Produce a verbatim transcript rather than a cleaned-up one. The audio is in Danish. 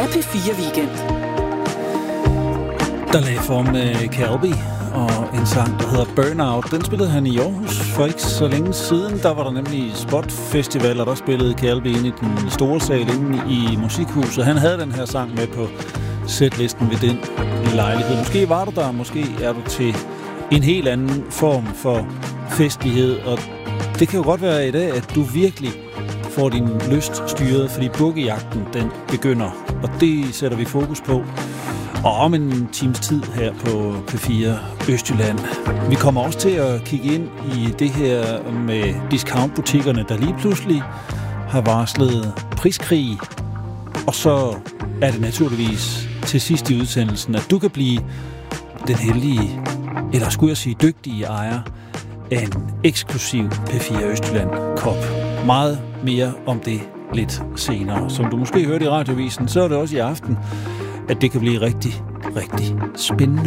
P fire Weekend. Der lagde for med Calby og en sang, der hedder Burnout. Den spillede han i Aarhus for ikke så længe siden. Der var der nemlig Spot Festival, og der spillede Calby inde i den store sal inde i Musikhuset. Han havde den her sang med på setlisten ved den lejlighed. Måske var du der, måske er du til en helt anden form for festlighed. Og det kan jo godt være i dag, at du virkelig får din lyst styret, fordi bukkejagten den begynder. Og det sætter vi fokus på. Og om en times tid her på P fire Østjylland. Vi kommer også til at kigge ind i det her med discountbutikkerne, der lige pludselig har varslet priskrig. Og så er det naturligvis til sidst i udsendelsen, at du kan blive den heldige, eller skulle jeg sige dygtige ejer af en eksklusiv P fire Østjylland-kop. Meget mere om det lidt senere. Som du måske hørte i radiovisen, så er det også i aften, at det kan blive rigtig, rigtig spændende.